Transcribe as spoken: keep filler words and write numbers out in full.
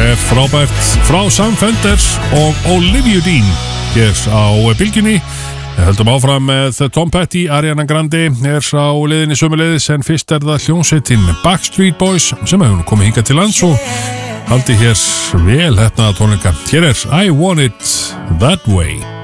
er frábært frá Sam Fenders og Olivia Dean hér á bylgjunni. Við höldum áfram með Tom Petty, Ariana Grande er á leiðinni sömuleiðis, en fyrst er það hljómsveitin Backstreet Boys sem hefur komið hingað til lands og haldi hér vel heppnaða tónleika. Hér er I Want It That Way.